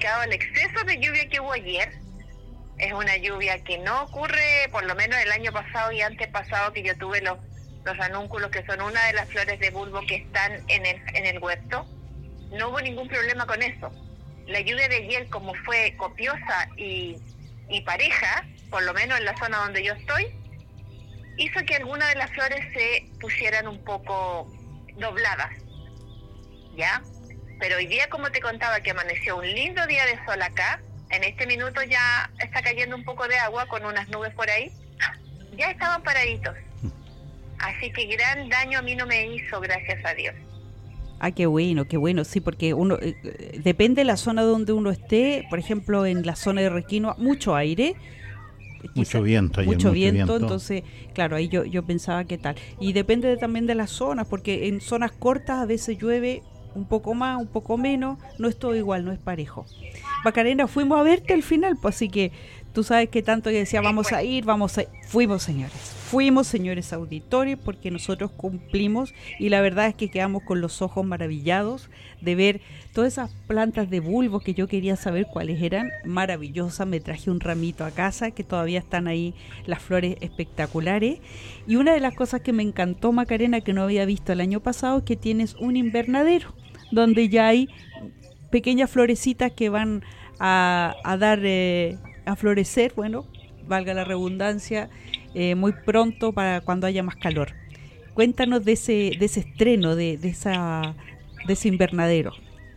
dedicado al exceso de lluvia que hubo ayer. Es una lluvia que no ocurre, por lo menos el año pasado y antepasado, que yo tuve los ranúnculos, que son una de las flores de bulbo que están en el huerto. No hubo ningún problema con eso. La lluvia de ayer, como fue copiosa y pareja, por lo menos en la zona donde yo estoy, hizo que algunas de las flores se pusieran un poco dobladas, ¿ya? Pero hoy día, como te contaba, que amaneció un lindo día de sol acá, en este minuto ya está cayendo un poco de agua con unas nubes por ahí, ya estaban paraditos. Así que gran daño a mí no me hizo, gracias a Dios. Ah, qué bueno, sí, porque uno depende de la zona donde uno esté. Por ejemplo, en la zona de Requino, mucho aire, mucho viento, mucho viento, entonces, claro, ahí yo pensaba qué tal. Y depende también de las zonas, porque en zonas cortas a veces llueve un poco más, un poco menos, no es todo igual, no es parejo. Macarena, fuimos a verte al final, pues así que tú sabes que tanto que decía, vamos a ir, fuimos señores auditores, porque nosotros cumplimos, y la verdad es que quedamos con los ojos maravillados de ver todas esas plantas de bulbos que yo quería saber cuáles eran, maravillosas. Me traje un ramito a casa, que todavía están ahí las flores espectaculares, y una de las cosas que me encantó, Macarena, que no había visto el año pasado, es que tienes un invernadero, donde ya hay pequeñas florecitas que van a dar a florecer, bueno, valga la redundancia, muy pronto para cuando haya más calor. Cuéntanos de ese estreno, de ese invernadero.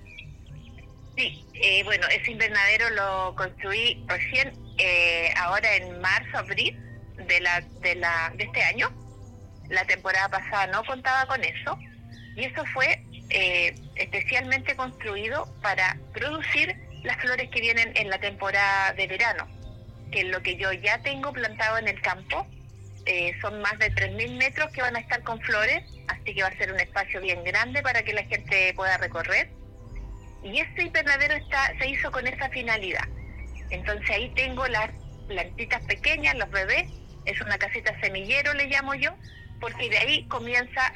Sí, bueno, ese invernadero lo construí recién, ahora en marzo, abril de este año. La temporada pasada no contaba con eso, y eso fue especialmente construido para producir las flores que vienen en la temporada de verano, que es lo que yo ya tengo plantado en el campo. Son más de 3.000 metros que van a estar con flores, así que va a ser un espacio bien grande para que la gente pueda recorrer. Y este invernadero se hizo con esa finalidad. Entonces ahí tengo las plantitas pequeñas, los bebés, es una casita semillero, le llamo yo, porque de ahí comienza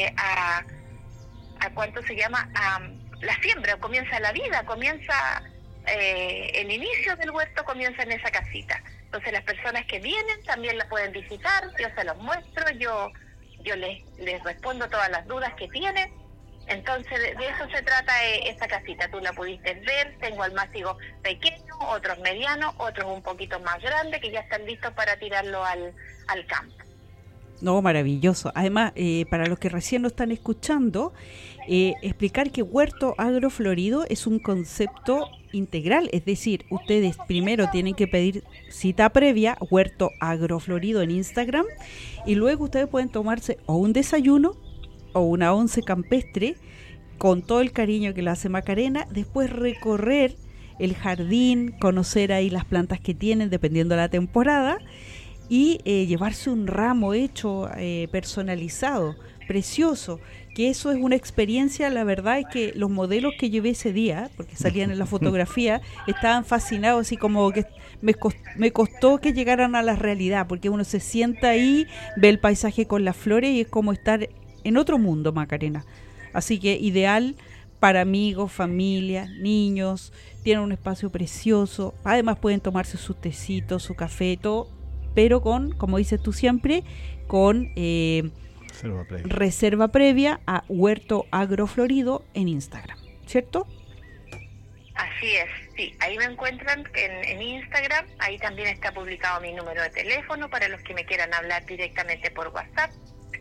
¿cuánto se llama? La siembra, comienza la vida, comienza el inicio del huerto, comienza en esa casita. Entonces las personas que vienen también la pueden visitar, yo se los muestro, yo les respondo todas las dudas que tienen. Entonces de eso se trata esta casita. Tú la pudiste ver, tengo almácigos pequeños, otros medianos, otros un poquito más grandes que ya están listos para tirarlo al campo. No, maravilloso. Además, para los que recién lo están escuchando, explicar que huerto agroflorido es un concepto integral, es decir, ustedes primero tienen que pedir cita previa, huerto agroflorido en Instagram, y luego ustedes pueden tomarse o un desayuno o una once campestre con todo el cariño que le hace Macarena, después recorrer el jardín, conocer ahí las plantas que tienen dependiendo de la temporada, y llevarse un ramo hecho, personalizado, precioso, que eso es una experiencia. La verdad es que los modelos que llevé ese día, porque salían en la fotografía, estaban fascinados, así como que me costó que llegaran a la realidad, porque uno se sienta ahí, ve el paisaje con las flores y es como estar en otro mundo, Macarena. Así que ideal para amigos, familia, niños, tienen un espacio precioso, además pueden tomarse sus tecitos, su café, todo, pero con, como dices tú siempre, con reserva previa a Huerto Agroflorido en Instagram, ¿cierto? Así es, sí, ahí me encuentran en Instagram, ahí también está publicado mi número de teléfono para los que me quieran hablar directamente por WhatsApp.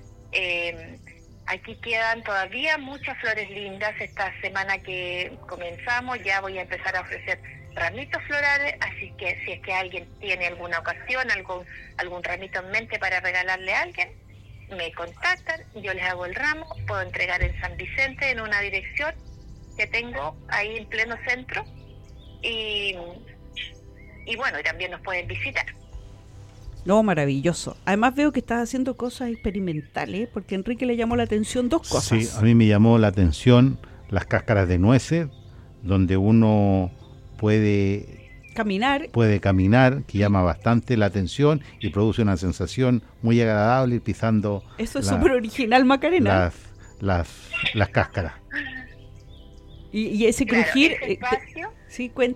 Aquí quedan todavía muchas flores lindas. Esta semana que comenzamos ya voy a empezar a ofrecer ramitos florales, así que si es que alguien tiene alguna ocasión, algún ramito en mente para regalarle a alguien, me contactan, yo les hago el ramo, puedo entregar en San Vicente en una dirección que tengo ahí en pleno centro, y bueno, y también nos pueden visitar. No, maravilloso. Además veo que estás haciendo cosas experimentales, porque a Enrique le llamó la atención dos cosas. Sí, a mí me llamó la atención las cáscaras de nueces, donde uno puede caminar, que llama bastante la atención y produce una sensación muy agradable pisando. Eso es súper original, Macarena. Las cáscaras. Y ese crujir, claro, ese espacio, sí,